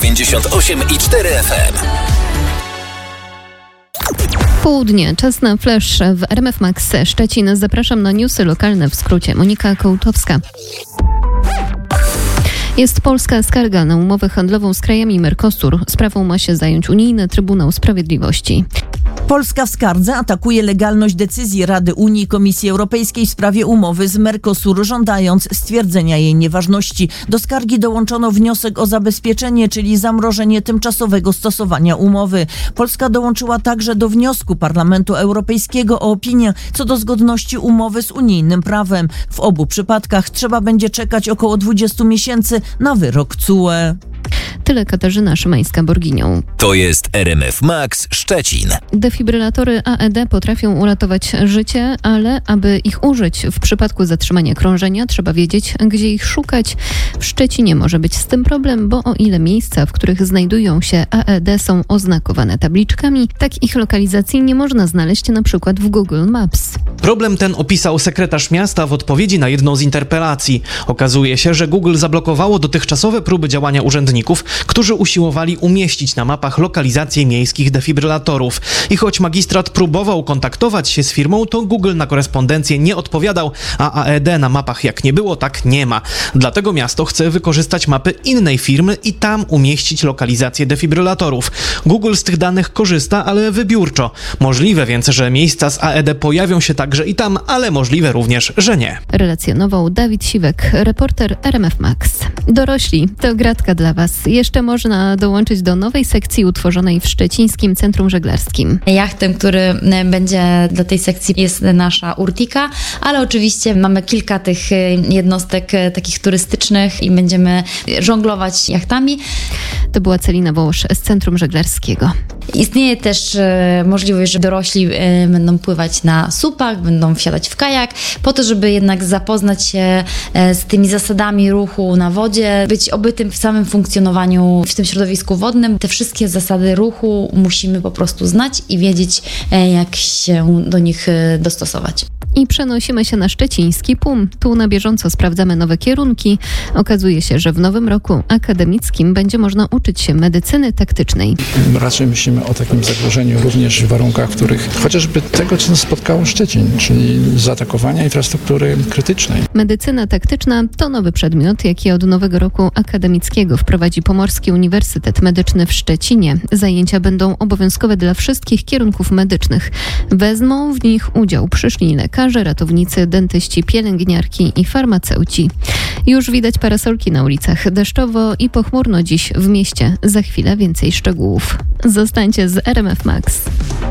58,4 FM. Południe, czas na flash w RMF Max Szczecin. Zapraszam na newsy lokalne w skrócie. Monika Kołtowska. Jest polska skarga na umowę handlową z krajami Mercosur. Sprawą ma się zająć Unijny Trybunał Sprawiedliwości. Polska w skardze atakuje legalność decyzji Rady Unii i Komisji Europejskiej w sprawie umowy z Mercosur, żądając stwierdzenia jej nieważności. Do skargi dołączono wniosek o zabezpieczenie, czyli zamrożenie tymczasowego stosowania umowy. Polska dołączyła także do wniosku Parlamentu Europejskiego o opinię co do zgodności umowy z unijnym prawem. W obu przypadkach trzeba będzie czekać około 20 miesięcy na wyrok TSUE. Tyle Katarzyna Szymańska-Borginią. To jest RMF Max Szczecin. Defibrylatory AED potrafią uratować życie, ale aby ich użyć w przypadku zatrzymania krążenia, trzeba wiedzieć, gdzie ich szukać. W Szczecinie może być z tym problem, bo o ile miejsca, w których znajdują się AED, są oznakowane tabliczkami, tak ich lokalizacji nie można znaleźć na przykład w Google Maps. Problem ten opisał sekretarz miasta w odpowiedzi na jedną z interpelacji. Okazuje się, że Google zablokowało dotychczasowe próby działania urzędników, którzy usiłowali umieścić na mapach lokalizację miejskich defibrylatorów. I choć magistrat próbował kontaktować się z firmą, to Google na korespondencję nie odpowiadał, a AED na mapach jak nie było, tak nie ma. Dlatego miasto chce wykorzystać mapy innej firmy i tam umieścić lokalizację defibrylatorów. Google z tych danych korzysta, ale wybiórczo. Możliwe więc, że miejsca z AED pojawią się także i tam, ale możliwe również, że nie. Relacjonował Dawid Siwek, reporter RMF Max. Dorośli, to gratka dla Was. Jeszcze można dołączyć do nowej sekcji utworzonej w Szczecińskim Centrum Żeglarskim. Jachtem, który będzie dla tej sekcji, jest nasza Urtika, ale oczywiście mamy kilka tych jednostek takich turystycznych i będziemy żonglować jachtami. To była Celina Wołosz z Centrum Żeglarskiego. Istnieje też możliwość, że dorośli będą pływać na supach, będą wsiadać w kajak, po to, żeby jednak zapoznać się z tymi zasadami ruchu na wodzie, być obytym w samym funkcjonowaniu w tym środowisku wodnym. Te wszystkie zasady ruchu musimy po prostu znać i wiedzieć, jak się do nich dostosować. I przenosimy się na szczeciński PUM. Tu na bieżąco sprawdzamy nowe kierunki. Okazuje się, że w nowym roku akademickim będzie można uczyć się medycyny taktycznej. Raczej myślimy o takim zagrożeniu również w warunkach, w których chociażby tego, co nas spotkało Szczecin, czyli zaatakowania infrastruktury krytycznej. Medycyna taktyczna to nowy przedmiot, jaki od nowego roku akademickiego wprowadzi Pomorski Uniwersytet Medyczny w Szczecinie. Zajęcia będą obowiązkowe dla wszystkich kierunków medycznych. Wezmą w nich udział przyszli lekarze, ratownicy, dentyści, pielęgniarki i farmaceuci. Już widać parasolki na ulicach. Deszczowo i pochmurno dziś w mieście. Za chwilę więcej szczegółów. Zostańcie z RMF Max.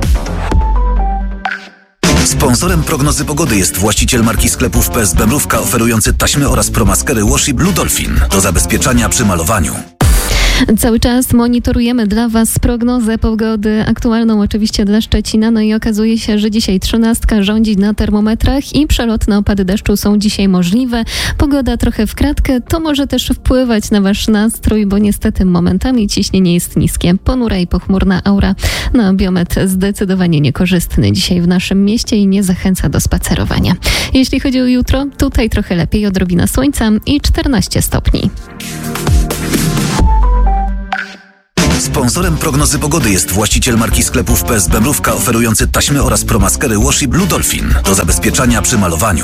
Sponsorem prognozy pogody jest właściciel marki sklepów PSB Mrówka, oferujący taśmy oraz promaskery Washi Blue Dolphin do zabezpieczania przy malowaniu. Cały czas monitorujemy dla Was prognozę pogody, aktualną oczywiście dla Szczecina. No i okazuje się, że dzisiaj 13 rządzi na termometrach i przelotne opady deszczu są dzisiaj możliwe. Pogoda trochę w kratkę, to może też wpływać na Wasz nastrój, bo niestety momentami ciśnienie jest niskie. Ponura i pochmurna aura. No, biometr zdecydowanie niekorzystny dzisiaj w naszym mieście i nie zachęca do spacerowania. Jeśli chodzi o jutro, tutaj trochę lepiej, odrobina słońca i 14 stopni. Sponsorem prognozy pogody jest właściciel marki sklepów PSB Mrówka, oferujący taśmy oraz promaskery Washi Blue Dolphin do zabezpieczania przy malowaniu.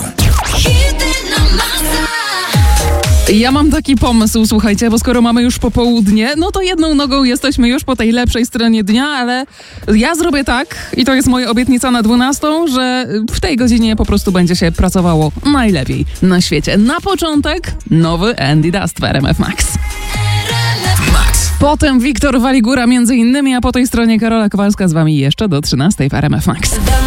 Ja mam taki pomysł, słuchajcie, bo skoro mamy już popołudnie, no to jedną nogą jesteśmy już po tej lepszej stronie dnia, ale ja zrobię tak, i to jest moja obietnica na 12, że w tej godzinie po prostu będzie się pracowało najlepiej na świecie. Na początek nowy Andy Dust w RMF Max. Potem Wiktor Waligura między innymi, a po tej stronie Karola Kowalska z Wami jeszcze do 13 w RMF Max.